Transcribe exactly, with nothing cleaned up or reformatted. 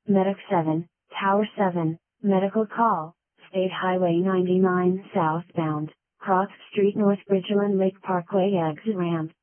Medic seven, Tower seven, medical call, State Highway ninety-nine southbound, Cross Street North Bridgeland Lake Parkway exit ramp.